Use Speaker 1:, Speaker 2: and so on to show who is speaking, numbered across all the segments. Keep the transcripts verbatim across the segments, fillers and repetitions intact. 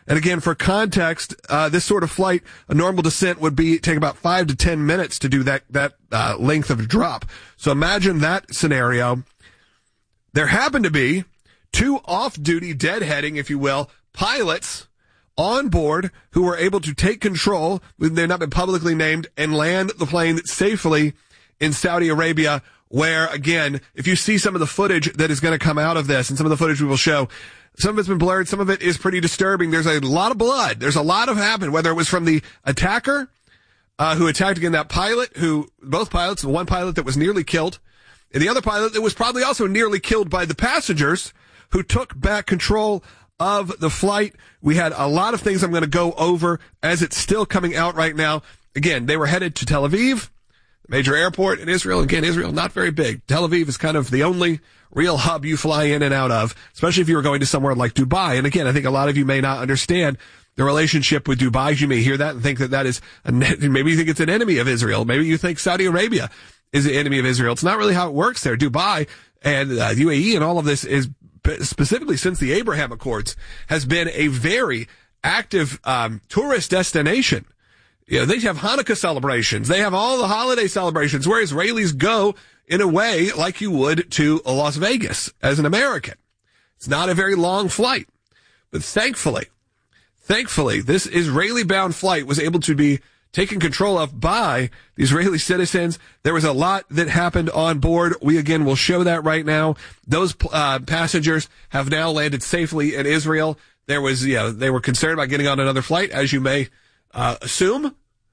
Speaker 1: And again, for context, uh, this sort of flight, a normal descent would be take about five to ten minutes to do that, that, uh, length of drop. So imagine that scenario. There happened to be two off-duty, deadheading, if you will, pilots on board who were able to take control, they've not been publicly named, and land the plane safely in Saudi Arabia, where, again, if you see some of the footage that is going to come out of this, and some of the footage we will show, some of it's been blurred, some of it is pretty disturbing. There's a lot of blood. There's a lot of happened, whether it was from the attacker, uh, who attacked again that pilot, who, both pilots, the one pilot that was nearly killed, and the other pilot that was probably also nearly killed by the passengers who took back control of the flight. We had a lot of things I'm going to go over as it's still coming out right now. Again, they were headed to Tel Aviv, the major airport in Israel. Again, Israel, not very big. Tel Aviv is kind of the only real hub you fly in and out of, especially if you were going to somewhere like Dubai. And again, I think a lot of you may not understand the relationship with Dubai. You may hear that and think that that is, a, maybe you think it's an enemy of Israel. Maybe you think Saudi Arabia is the enemy of Israel. It's not really how it works there. Dubai and uh, U A E and all of this is, specifically since the Abraham Accords, has been a very active um, tourist destination. You know, they have Hanukkah celebrations. They have all the holiday celebrations where Israelis go in a way like you would to Las Vegas as an American. It's not a very long flight, but thankfully, thankfully, this Israeli-bound flight was able to be taken control of by the Israeli citizens. There was a lot that happened on board. We, again, will show that right now. Those uh, passengers have now landed safely in Israel. There was, you know, they were concerned about getting on another flight, as you may uh, assume.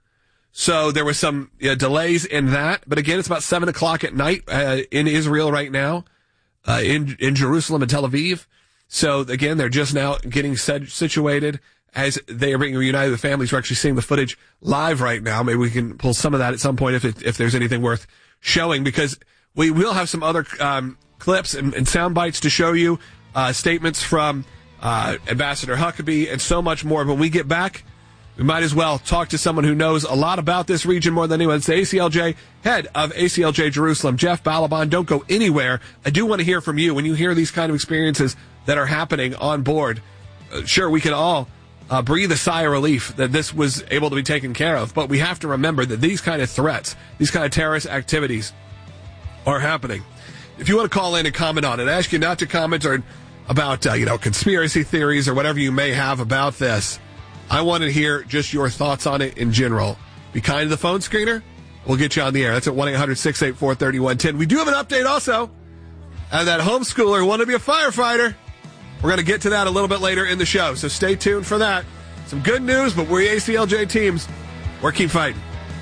Speaker 1: So there was some you know, delays in that. But again, it's about seven o'clock at night uh, in Israel right now, uh, in, in Jerusalem and Tel Aviv. So again, they're just now getting set, situated. As they are being reunited, the families are actually seeing the footage live right now. Maybe we can pull some of that at some point if it, if there's anything worth showing, because we will have some other um, clips and, and sound bites to show you, uh, statements from uh, Ambassador Huckabee and so much more. When we get back, we might as well talk to someone who knows a lot about this region more than anyone. It's the A C L J, head of A C L J Jerusalem, Jeff Balaban. Don't go anywhere. I do want to hear from you when you hear these kind of experiences that are happening on board. Uh, sure, we can all Uh, breathe a sigh of relief that this was able to be taken care of. But we have to remember that these kind of threats, these kind of terrorist activities are happening. If you want to call in and comment on it, I ask you not to comment or about, uh, you know, conspiracy theories or whatever you may have about this. I want to hear just your thoughts on it in general. Be kind to the phone screener. We'll get you on the air. That's at one eight hundred six eight four three one one zero. We do have an update also. And that homeschooler who wanted to be a firefighter. We're going to get to that a little bit later in the show, so stay tuned for that. Some good news, but we're A C L J teams. We're keep fighting.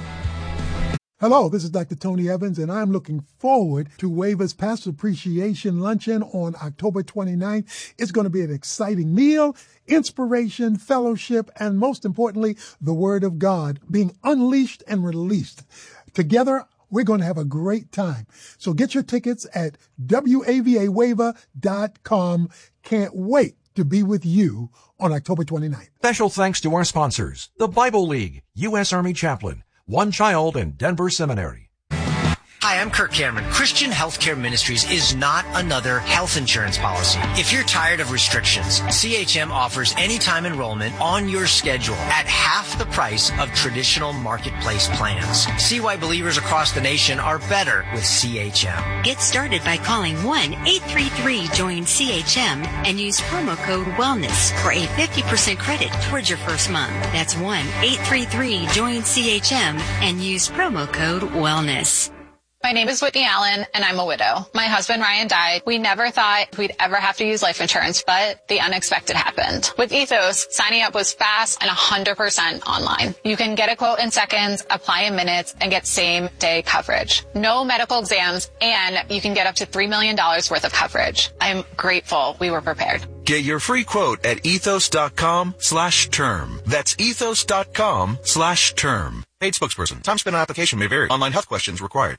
Speaker 2: Hello, this is Doctor Tony Evans, and I'm looking forward to Waver's Pastor Appreciation Luncheon on October twenty-ninth. It's going to be an exciting meal, inspiration, fellowship, and most importantly, the Word of God being unleashed and released. Together, we're going to have a great time. So get your tickets at W A V A waiver dot com. Can't wait to be with you on October twenty-ninth.
Speaker 3: Special thanks to our sponsors, the Bible League, U S Army Chaplain, One Child, and Denver Seminary.
Speaker 4: Hi, I'm Kirk Cameron. Christian Healthcare Ministries is not another health insurance policy. If you're tired of restrictions, C H M offers anytime enrollment on your schedule at half the price of traditional marketplace plans. See why believers across the nation are better with C H M.
Speaker 5: Get started by calling one eight three three join C H M and use promo code WELLNESS for a fifty percent credit towards your first month. That's one eight three three join C H M and use promo code WELLNESS.
Speaker 6: My name is Whitney Allen, and I'm a widow. My husband, Ryan, died. We never thought we'd ever have to use life insurance, but the unexpected happened. With Ethos, signing up was fast and one hundred percent online. You can get a quote in seconds, apply in minutes, and get same-day coverage. No medical exams, and you can get up to three million dollars worth of coverage. I'm grateful we were prepared.
Speaker 7: Get your free quote at ethos.com slash term. That's ethos.com slash term. Paid spokesperson. Time spent on application may vary. Online health questions required.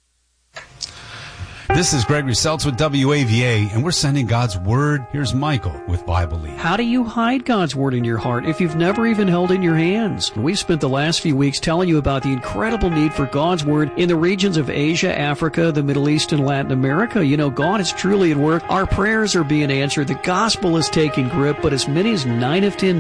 Speaker 8: This is Gregory Seltz with W A V A, and we're sending God's Word. Here's Michael with Bible League.
Speaker 9: How do you hide God's Word in your heart if you've never even held it in your hands? We've spent the last few weeks telling you about the incredible need for God's Word in the regions of Asia, Africa, the Middle East, and Latin America. You know, God is truly at work. Our prayers are being answered. The gospel is taking grip, but as many as nine of ten